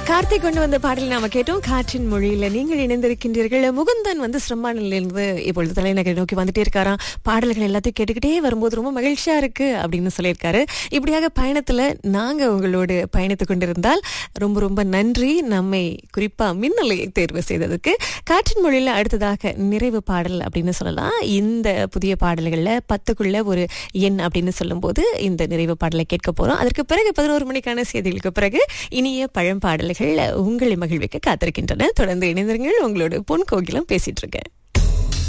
கார்த்திக் கொண்டு வந்த பாடல் நாம கேட்டோம். காற்றின் மொழியில நீங்கள் இணைந்திருக்கின்றீர்கள். முகுந்தன் வந்து சிரம்பானிலிருந்து இப்பொழுது தலைநகரை நோக்கி வந்துட்டே இருக்காராம். பாடல்கள் எல்லாத்தையும் கேட்டுக்கிட்டே வரும்போது ரொம்ப மகிழ்ச்சியா இருக்கு அப்படின்னு சொல்லியிருக்காரு. இப்படியாக பயணத்துல நாங்க உங்களோடு பயணித்துக் கொண்டிருந்தால் ரொம்ப ரொம்ப நன்றி. நம்மை குறிப்பா மின்னலை தேர்வு செய்ததுக்கு. காற்றின் மொழியில அடுத்ததாக நிறைவு பாடல் அப்படின்னு சொல்லலாம். இந்த புதிய பாடல்கள்ல 10க்குள்ள ஒரு எண் அப்படின்னு சொல்லும் போது இந்த நிறைவு பாடலை கேட்க போறோம். அதற்கு பிறகு 11 மணிக்கான செய்திகளுக்கு பிறகு இனிய பழம் பாடல்கள் உங்களை மகிழ்விக்க காத்திருக்கின்றன. தொடர்ந்து இணைந்திருங்கள். உங்களோட பொன் கோகிலம் பேசிட்டு இருக்கேன்.